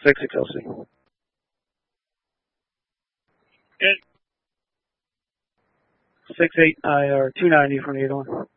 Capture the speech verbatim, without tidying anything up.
six six L C. Good. Six eight I R two ninety from the eight one.